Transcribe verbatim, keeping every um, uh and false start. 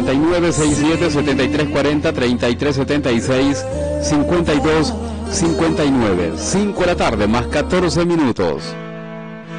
noventa y nueve sesenta y siete setenta y tres cuarenta, treinta y tres setenta y seis cincuenta y dos cincuenta y nueve. cinco de la tarde más catorce minutos.